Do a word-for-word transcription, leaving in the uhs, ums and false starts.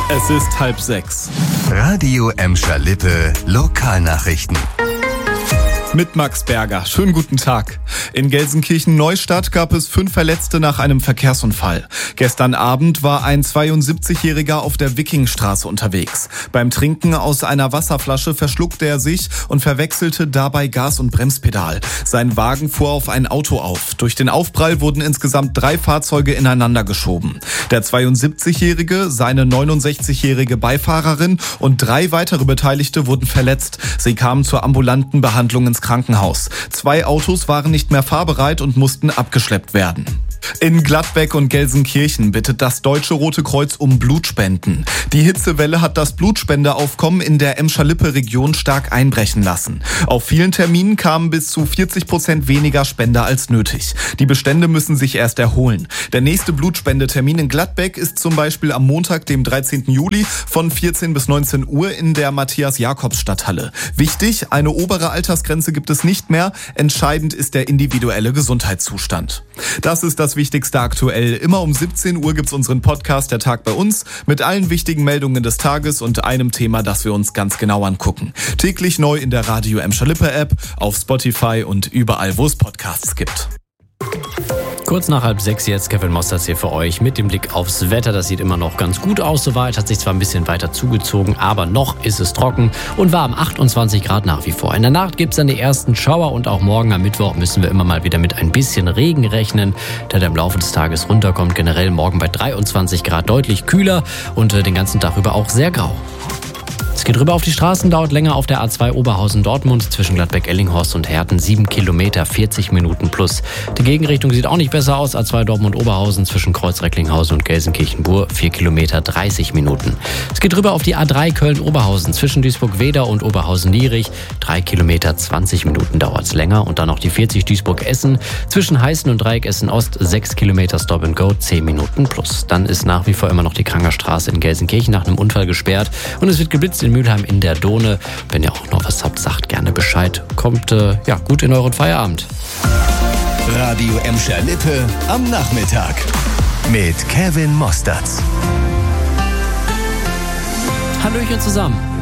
Es ist halb sechs. Radio Emscher Lippe, Lokalnachrichten. Mit Max Berger. Schönen guten Tag. In Gelsenkirchen-Neustadt gab es fünf Verletzte nach einem Verkehrsunfall. Gestern Abend war ein zweiundsiebzigjähriger auf der Wikingstraße unterwegs. Beim Trinken aus einer Wasserflasche verschluckte er sich und verwechselte dabei Gas- und Bremspedal. Sein Wagen fuhr auf ein Auto auf. Durch den Aufprall wurden insgesamt drei Fahrzeuge ineinander geschoben. Der zweiundsiebzigjährige, seine neunundsechzigjährige Beifahrerin und drei weitere Beteiligte wurden verletzt. Sie kamen zur ambulanten Behandlung ins Krankenhaus. Zwei Autos waren nicht mehr fahrbereit und mussten abgeschleppt werden. In Gladbeck und Gelsenkirchen bittet das Deutsche Rote Kreuz um Blutspenden. Die Hitzewelle hat das Blutspendeaufkommen in der Emscher-Lippe-Region stark einbrechen lassen. Auf vielen Terminen kamen bis zu vierzig Prozent weniger Spender als nötig. Die Bestände müssen sich erst erholen. Der nächste Blutspendetermin in Gladbeck ist zum Beispiel am Montag, dem dreizehnten Juli von vierzehn bis neunzehn Uhr in der Matthias-Jakobs-Stadthalle. Wichtig, eine obere Altersgrenze gibt es nicht mehr. Entscheidend ist der individuelle Gesundheitszustand. Das ist das Wichtigste aktuell. Immer um siebzehn Uhr gibt's unseren Podcast Der Tag bei uns mit allen wichtigen Meldungen des Tages und einem Thema, das wir uns ganz genau angucken. Täglich neu in der Radio Emscher Lippe App, auf Spotify und überall, wo es Podcasts gibt. Kurz nach halb sechs jetzt, Kevin Mosterz hier für euch mit dem Blick aufs Wetter. Das sieht immer noch ganz gut aus soweit, hat sich zwar ein bisschen weiter zugezogen, aber noch ist es trocken und warm, achtundzwanzig Grad nach wie vor. In der Nacht gibt es dann die ersten Schauer und auch morgen am Mittwoch müssen wir immer mal wieder mit ein bisschen Regen rechnen, der dann im Laufe des Tages runterkommt. Generell morgen bei dreiundzwanzig Grad deutlich kühler und äh, den ganzen Tag über auch sehr grau. Es geht rüber auf die Straßen, dauert länger auf der A zwei Oberhausen-Dortmund zwischen Gladbeck-Ellinghorst und Herten. sieben Kilometer, vierzig Minuten plus. Die Gegenrichtung sieht auch nicht besser aus. A zwei Dortmund-Oberhausen zwischen Kreuz-Recklinghausen und Gelsenkirchen-Bur. vier Kilometer, dreißig Minuten. Es geht rüber auf die A drei Köln-Oberhausen zwischen Duisburg-Weder und Oberhausen-Lierich. drei Kilometer, zwanzig Minuten dauert es länger. Und dann noch die vierzig Duisburg-Essen zwischen Heißen und Dreieck Essen-Ost. sechs Kilometer Stop and Go, zehn Minuten plus. Dann ist nach wie vor immer noch die Krangerstraße in Gelsenkirchen nach einem Unfall gesperrt. Und es wird geblitzt in Mülheim in der Dohne. Wenn ihr auch noch was habt, sagt gerne Bescheid. Kommt äh, ja gut in euren Feierabend. Radio Emscher Lippe am Nachmittag mit Kevin Mosterz. Hallöchen zusammen.